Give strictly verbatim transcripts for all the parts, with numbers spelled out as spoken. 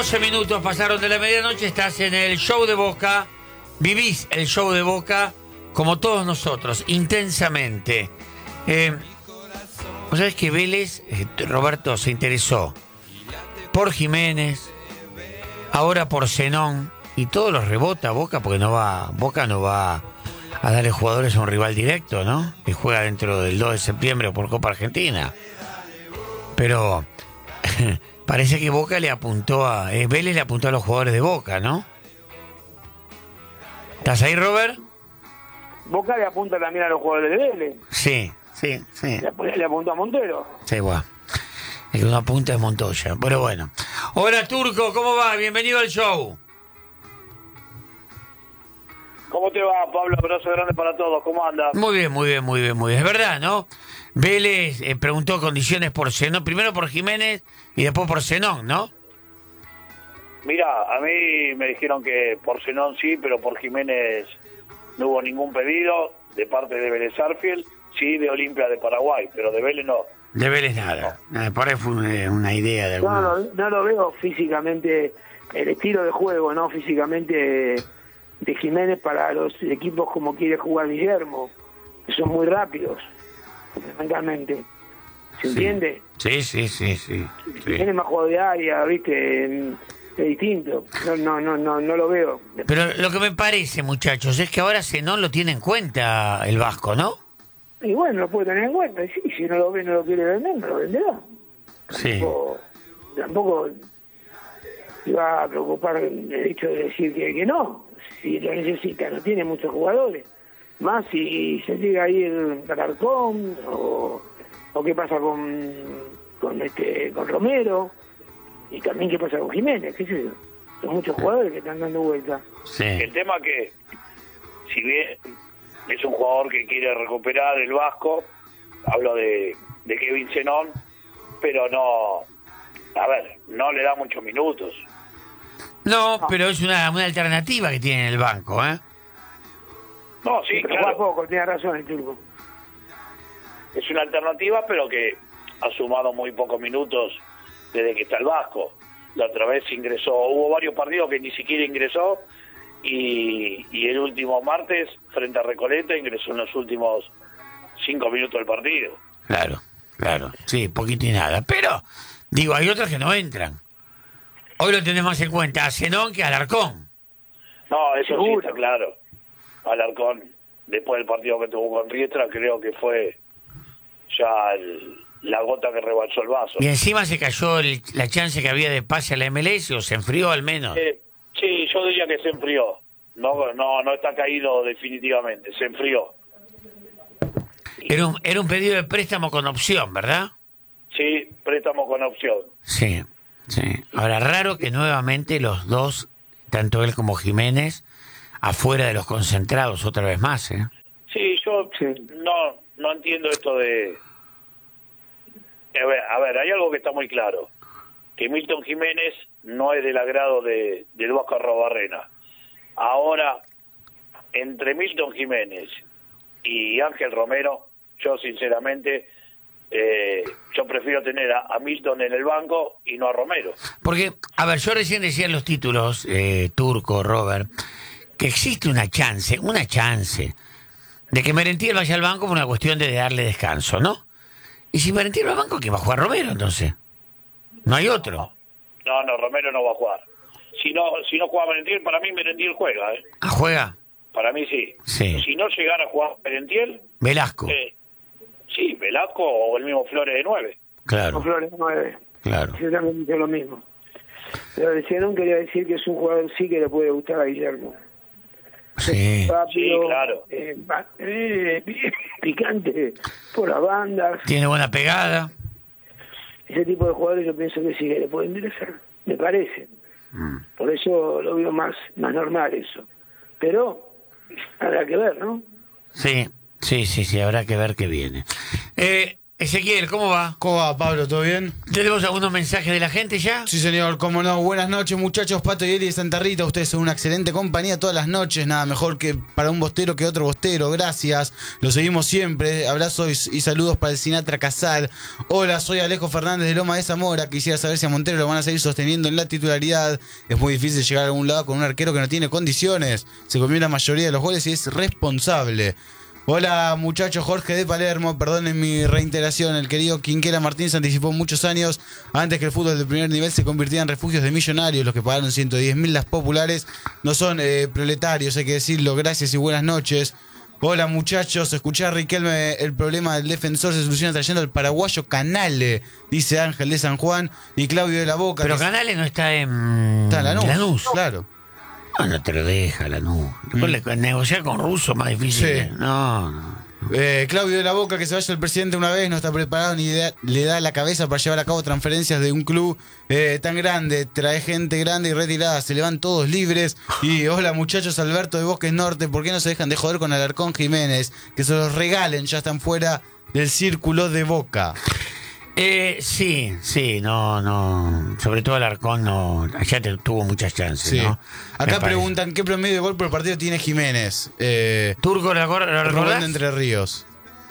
doce minutos pasaron de la medianoche, estás en el show de Boca, vivís el show de Boca como todos nosotros, intensamente. Eh, ¿Vos sabés que Vélez, eh, Roberto, se interesó por Jiménez, ahora por Zenón, y todos los rebota Boca, porque no va, Boca no va a darle jugadores a un rival directo, ¿no? Que juega dentro del dos de septiembre por Copa Argentina. Pero parece que Boca le apuntó a... Eh, Vélez le apuntó a los jugadores de Boca, ¿no? ¿Estás ahí, Robert? Boca le apunta también a los jugadores de Vélez. Sí, sí, sí. Le, le apuntó a Montero. Sí, bueno. El que uno apunta es Montoya. Pero bueno. Hola, Turco, ¿cómo va? Bienvenido al show. ¿Cómo te va, Pablo? Abrazo grande para todos. ¿Cómo andas? Muy bien, muy bien, muy bien, muy bien. Es verdad, ¿no? Vélez eh, preguntó condiciones por Zenón, primero por Jiménez y después por Zenón, ¿no? Mira, a mí me dijeron que por Zenón sí, pero por Jiménez no hubo ningún pedido de parte de Vélez Sarsfield, sí de Olimpia de Paraguay, pero de Vélez no. De Vélez nada. No. Por ahí fue una, una idea de alguno. No, no, no lo veo físicamente, el estilo de juego, ¿no? Físicamente de Jiménez para los equipos como quiere jugar Guillermo, que son muy rápidos, fundamentalmente. ¿Se sí. entiende? Sí, sí, sí, sí. sí. Tiene más juego de área, ¿viste? Es distinto. No, no, no, no, no lo veo. Pero lo que me parece, muchachos, es que ahora Zenón lo tiene en cuenta el Vasco, ¿no? Y bueno, lo puede tener en cuenta. Sí, si no lo ve, no lo quiere vender, no lo venderá. Sí. Tampoco, tampoco iba a preocupar el hecho de decir que, que no. Si lo necesita, no tiene muchos jugadores. Más si se llega ahí el Alarcón o, o qué pasa con, con, este, con Romero. Y también qué pasa con Jiménez, qué sé yo. Son muchos jugadores que están dando vuelta. Sí. El tema que, si bien es un jugador que quiere recuperar el Vasco, hablo de, de Kevin Zenón, pero no, a ver, no le da muchos minutos. No, no, pero es una, una alternativa que tiene en el banco, ¿eh? No, sí, pero claro. Poco, tiene razón el Turco. Es una alternativa, pero que ha sumado muy pocos minutos desde que está el Vasco. La otra vez ingresó, hubo varios partidos que ni siquiera ingresó, y, y el último martes, frente a Recoleta, ingresó en los últimos cinco minutos del partido. Claro, claro, sí, poquito y nada. Pero, digo, hay otros que no entran. Hoy lo tenés más en cuenta a Zenón que a Alarcón. No, eso Seguro. sí está claro. Alarcón, después del partido que tuvo con Riestra, creo que fue ya el, la gota que rebalsó el vaso. Y encima se cayó el, la chance que había de pase a la M L S, o se enfrió al menos. Eh, sí, yo diría que se enfrió. No, no, no está caído definitivamente, se enfrió. Era un, era un pedido de préstamo con opción, ¿verdad? Sí, préstamo con opción. Sí, sí. Ahora, raro que nuevamente los dos, tanto él como Jiménez, afuera de los concentrados otra vez más, ¿eh? Sí, yo Sí. no no entiendo esto de... A ver, a ver, hay algo que está muy claro, que Milton Jiménez no es del agrado de, del Vasco Arrobarrena. Ahora, entre Milton Jiménez y Ángel Romero, yo sinceramente, eh, yo prefiero tener a, a Milton en el banco y no a Romero. Porque, a ver, yo recién decía en los títulos, eh, Turco, Robert, que existe una chance, una chance, de que Merentiel vaya al banco por una cuestión de darle descanso, ¿no? Y si Merentiel va al banco, ¿quién va a jugar? Romero, entonces. No hay otro. No, no, Romero no va a jugar. Si no, si no juega Merentiel, para mí Merentiel juega, ¿eh? ¿Ah, juega? Para mí sí. Sí. Si no llegara a jugar Merentiel, Velasco. eh, sí, Velasco o el mismo Flores de nueve. Con Claro, Flores nueve. claro. Yo también dice lo mismo. Pero de Zenón quería decir que es un jugador sí que le puede gustar a Guillermo. Sí. Rápido, Sí, claro. eh, va- eh, picante por las bandas. Tiene buena pegada. Ese tipo de jugadores yo pienso que sí que le puede interesar, me parece. Mm. Por eso lo veo más, más normal eso. Pero habrá que ver, ¿no? Sí, sí, sí, sí, habrá que ver qué viene. Eh, Ezequiel, ¿cómo va? ¿Cómo va, Pablo? ¿Todo bien? ¿Tenemos algunos mensajes de la gente ya? Sí, señor, cómo no. Buenas noches, muchachos. Pato y Eli de Santa Rita. Ustedes son una excelente compañía todas las noches. Nada mejor que para un bostero que otro bostero. Gracias. Lo seguimos siempre. Abrazos y, y saludos para el Sinatra Casal. Hola, soy Alejo Fernández de Loma de Zamora. Quisiera saber si a Montero lo van a seguir sosteniendo en la titularidad. Es muy difícil llegar a algún lado con un arquero que no tiene condiciones. Se comió la mayoría de los goles y es responsable. Hola muchachos, Jorge de Palermo, perdonen mi reiteración, el querido Quinquela Martínez anticipó muchos años antes que el fútbol de primer nivel se convirtiera en refugios de millonarios, los que pagaron ciento diez mil las populares no son eh, proletarios, hay que decirlo, gracias y buenas noches. Hola muchachos, escuchá a Riquelme, el problema del defensor se soluciona trayendo al paraguayo Canale, dice Ángel de San Juan y Claudio de la Boca. Pero que Canale no está en está en Lanús, Lanús. Claro. No, no te lo deja Lanús. Después mm. negociar con Russo más difícil. Sí. ¿eh? No, no. Eh, Claudio de la Boca, que se vaya el presidente una vez, no está preparado ni da, le da la cabeza para llevar a cabo transferencias de un club eh, tan grande, trae gente grande y retirada, se le van todos libres. Y hola muchachos, Alberto de Bosques Norte, ¿por qué no se dejan de joder con Alarcón Jiménez? Que se los regalen, ya están fuera del círculo de Boca. Eh, sí, sí, no, no. Sobre todo Alarcón no, ya te, tuvo muchas chances, sí. ¿no? Acá preguntan qué promedio de gol por partido tiene Jiménez. Eh, ¿Turco la, la Rubén de Entre Ríos.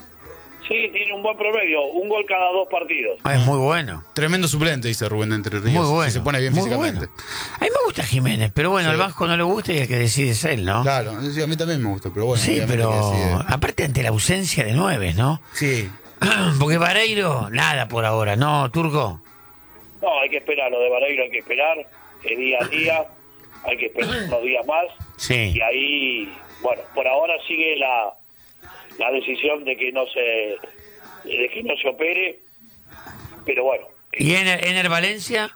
Sí, tiene un buen promedio, un gol cada dos partidos. Ah, es muy bueno. Tremendo suplente, dice Rubén de Entre Ríos. Muy bueno. Si se pone bien muy físicamente. Bueno. A mí me gusta Jiménez, pero bueno, sí. Al Vasco no le gusta y el que decide es él, ¿no? Claro, sí, a mí también me gusta, pero bueno. Sí, pero aparte ante la ausencia de nueves, ¿no? Sí. Porque Vareiro, nada por ahora, ¿no, Turco? No, hay que esperar, lo de Vareiro hay que esperar, es día a día, hay que esperar unos días más. Sí. Y ahí, bueno, por ahora sigue la, la decisión de que no se de que no se opere, pero bueno. ¿Y Ener, Ener Valencia?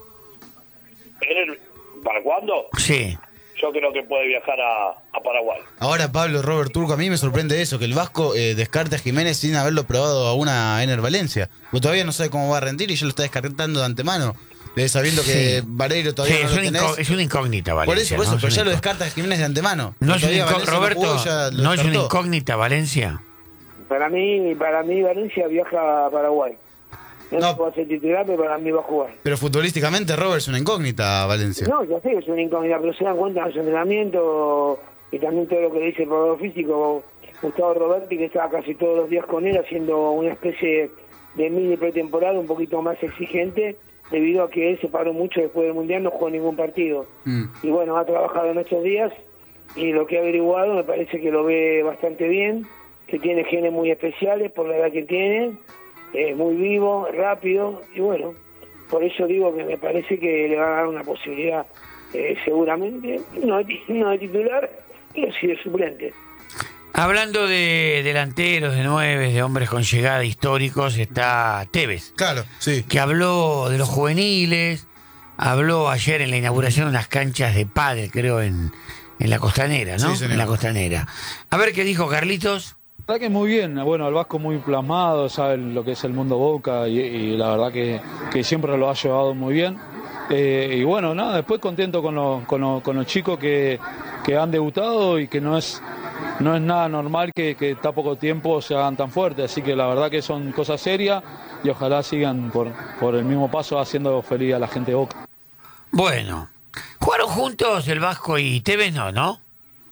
¿Ener, ¿Para cuándo? Sí. Yo creo que puede viajar a, a Paraguay. Ahora, Pablo, Robert Turco, a mí me sorprende eso, que el Vasco eh, descarte a Jiménez sin haberlo probado a una Ener Valencia. Porque todavía no sabe cómo va a rendir y ya lo está descartando de antemano, eh, sabiendo que sí. Vareiro todavía sí, no es lo tenés. Es una incógnita, Valencia. Por eso, por eso, ¿no? pero ya lo descarta a Jiménez de antemano. No es una Valencia Roberto, no, jugó, no es una incógnita, Valencia. Para mí, para mí Valencia viaja a Paraguay. No, no puede ser titular, pero para mí va a jugar. Pero futbolísticamente, Robert, es una incógnita, Valencia. No, ya sé que es una incógnita, pero se dan cuenta en su entrenamiento y también todo lo que dice el probador físico, Gustavo Roberti, que estaba casi todos los días con él haciendo una especie de mini pretemporada un poquito más exigente, debido a que él se paró mucho después del Mundial, no jugó ningún partido. Mm. Y bueno, ha trabajado en estos días y lo que ha averiguado me parece que lo ve bastante bien, que tiene genes muy especiales por la edad que tiene. Es muy vivo, rápido, y bueno, por eso digo que me parece que le va a dar una posibilidad, eh, seguramente, no de, no de titular, pero sí de suplente. Hablando de delanteros, de nueves, de hombres con llegada históricos, está Tevez. Claro, sí. Que habló de los juveniles, habló ayer en la inauguración de unas canchas de pádel, creo, en, en la Costanera, ¿no? Sí, en la Costanera. A ver qué dijo Carlitos. La verdad que muy bien, bueno, el Vasco muy plasmado, sabe lo que es el mundo Boca y, y la verdad que, que siempre lo ha llevado muy bien. Eh, y bueno, nada, después contento con, lo, con, lo, con los chicos que, que han debutado y que no es, no es nada normal que, que tan poco tiempo se hagan tan fuertes, así que la verdad que son cosas serias y ojalá sigan por, por el mismo paso haciendo feliz a la gente de Boca. Bueno, ¿jugaron juntos el Vasco y Tevez? No, ¿no?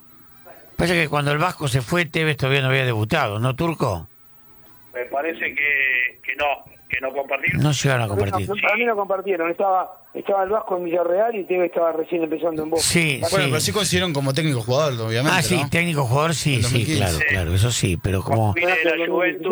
Pasa que cuando el Vasco se fue, Tevez todavía no había debutado, ¿no, Turco? Me parece que, que no, que no compartieron. No llegaron a compartir. No, para mí no compartieron, estaba estaba el Vasco en Villarreal y Tevez estaba recién empezando en Boca. Sí, bueno, sí. pero sí consiguieron como técnico jugador, obviamente. Ah, sí, ¿no? técnico jugador, sí, sí, claro, sí. claro, eso sí, pero como... Viene de la Juventus.